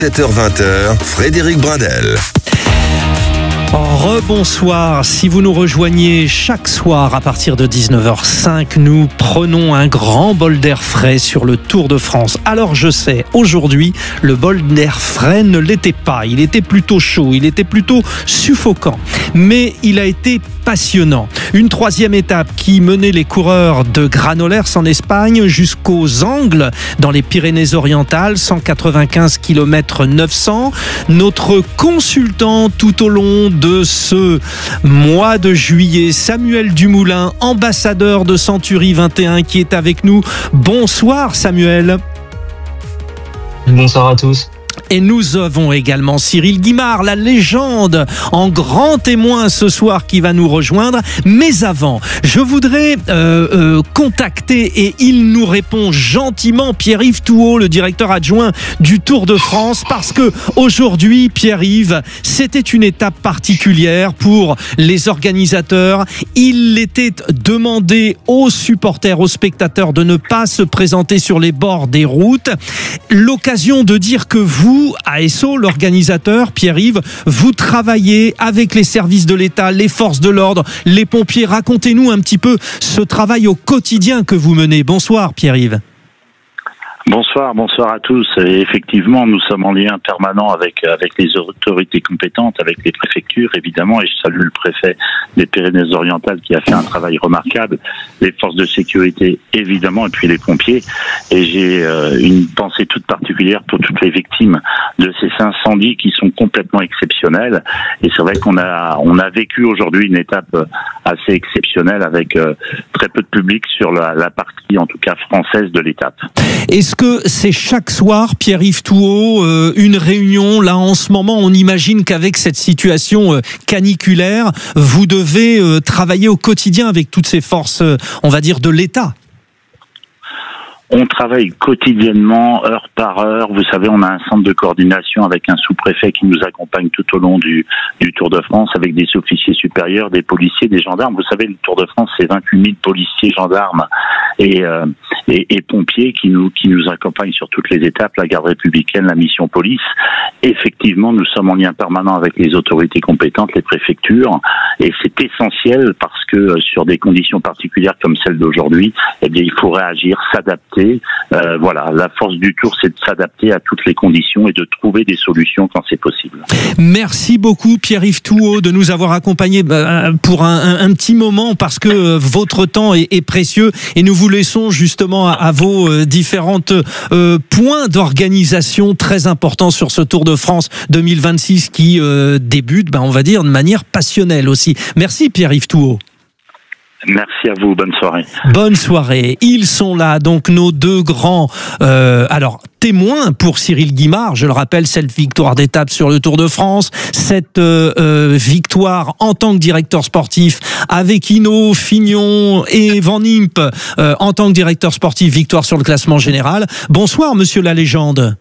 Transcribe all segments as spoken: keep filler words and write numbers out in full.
sept heures vingt, Frédéric Brindel. Rebonsoir, si vous nous rejoignez chaque soir à partir de dix-neuf heures cinq, nous prenons un grand bol d'air frais sur le Tour de France. Alors je sais, aujourd'hui, le bol d'air frais ne l'était pas, il était plutôt chaud, il était plutôt suffocant, mais il a été passionnant. Une troisième étape qui menait les coureurs de Granollers en Espagne jusqu'aux Angles dans les Pyrénées-Orientales, cent quatre-vingt-quinze kilomètres neuf cents. Notre consultant tout au long de ce mois de juillet, Samuel Dumoulin, ambassadeur de Century vingt et un, qui est avec nous. Bonsoir Samuel. Bonsoir à tous. Et nous avons également Cyril Guimard, la légende, en grand témoin ce soir, qui va nous rejoindre. Mais avant, je voudrais euh, euh, contacter, et il nous répond gentiment, Pierre-Yves Thouot, le directeur adjoint du Tour de France, parce que aujourd'hui, Pierre-Yves, c'était une étape particulière pour les organisateurs. Il était demandé aux supporters, aux spectateurs, de ne pas se présenter sur les bords des routes. L'occasion de dire que vous, A S O, l'organisateur, Pierre-Yves, vous travaillez avec les services de l'État, les forces de l'ordre, les pompiers. Racontez-nous un petit peu ce travail au quotidien que vous menez. Bonsoir Pierre-Yves. Bonsoir, bonsoir à tous. Et effectivement, nous sommes en lien permanent avec avec les autorités compétentes, avec les préfectures, évidemment, et je salue le préfet des Pyrénées-Orientales qui a fait un travail remarquable, les forces de sécurité, évidemment, et puis les pompiers. Et j'ai euh, une pensée toute particulière pour toutes les victimes de ces incendies qui sont complètement exceptionnels. Et c'est vrai qu'on a on a vécu aujourd'hui une étape assez exceptionnelle avec euh, très peu de public sur la, la partie, en tout cas française, de l'étape. Est-ce que c'est chaque soir, Pierre-Yves Thouot, euh, une réunion? Là, en ce moment, on imagine qu'avec cette situation euh, caniculaire, vous devez euh, travailler au quotidien avec toutes ces forces, euh, on va dire, de l'État. On travaille quotidiennement, heure par heure. Vous savez, on a un centre de coordination avec un sous-préfet qui nous accompagne tout au long du, du Tour de France, avec des officiers supérieurs, des policiers, des gendarmes. Vous savez, le Tour de France, c'est vingt-huit mille policiers, gendarmes et, euh, et, et pompiers qui nous, qui nous accompagnent sur toutes les étapes, la garde républicaine, la mission police. Effectivement, nous sommes en lien permanent avec les autorités compétentes, les préfectures, et c'est essentiel parce que sur des conditions particulières comme celle d'aujourd'hui, eh bien, il faut réagir, s'adapter. Euh, voilà, la force du Tour, c'est de s'adapter à toutes les conditions et de trouver des solutions quand c'est possible. Merci beaucoup Pierre-Yves Thouot de nous avoir accompagnés pour un, un, un petit moment, parce que votre temps est, est précieux, et nous vous laissons justement à, à vos différentes euh, points d'organisation très importants sur ce Tour de France deux mille vingt-six qui euh, débute, ben, on va dire, de manière passionnelle aussi. Merci Pierre-Yves Thouot. Merci à vous, bonne soirée. Bonne soirée. Ils sont là, donc nos deux grands euh, alors témoins pour Cyril Guimard. Je le rappelle, cette victoire d'étape sur le Tour de France, cette euh, euh, victoire en tant que directeur sportif avec Hinault, Fignon et Van Impe euh, en tant que directeur sportif, victoire sur le classement général. Bonsoir monsieur la légende.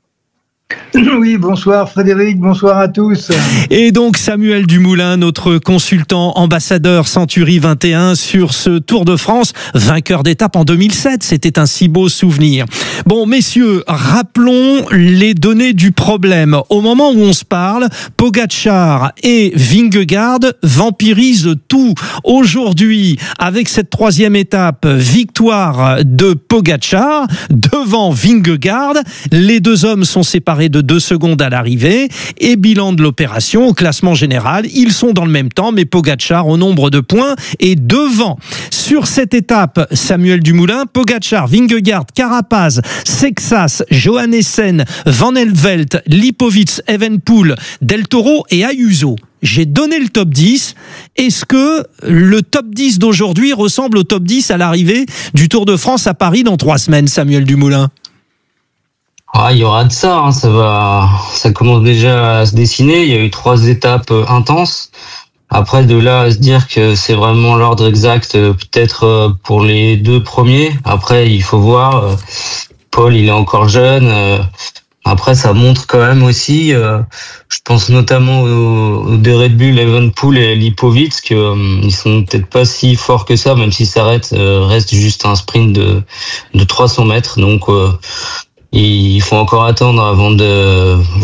Oui, bonsoir Frédéric, bonsoir à tous. Et donc Samuel Dumoulin, notre consultant ambassadeur Century vingt et un sur ce Tour de France, vainqueur d'étape en deux mille sept, c'était un si beau souvenir. Bon messieurs, rappelons les données du problème. Au moment où on se parle, Pogačar et Vingegaard vampirisent tout. Aujourd'hui, avec cette troisième étape, victoire de Pogačar devant Vingegaard. Les deux hommes sont séparés de deux secondes à l'arrivée, et bilan de l'opération au classement général, ils sont dans le même temps, mais Pogačar au nombre de points est devant. Sur cette étape, Samuel Dumoulin, Pogačar, Vingegaard, Carapaz, Sexas, Johannessen, Van Helvelt, Lipovic, Evenepoel, Del Toro et Ayuso. J'ai donné le top dix. Est-ce que le top dix d'aujourd'hui ressemble au top dix à l'arrivée du Tour de France à Paris dans trois semaines, Samuel Dumoulin? Ah, il y aura de ça, hein, ça va, ça commence déjà à se dessiner. Il y a eu trois étapes euh, intenses. Après, de là à se dire que c'est vraiment l'ordre exact, euh, peut-être euh, pour les deux premiers. Après, il faut voir. Euh, Paul, il est encore jeune. Euh, après, ça montre quand même aussi. Euh, je pense notamment aux, aux deux Red Bull, Evenepoel et Lipovic, que euh, ils sont peut-être pas si forts que ça, même si ça reste, euh, reste juste un sprint de de trois cents mètres. Donc euh, il faut encore attendre avant de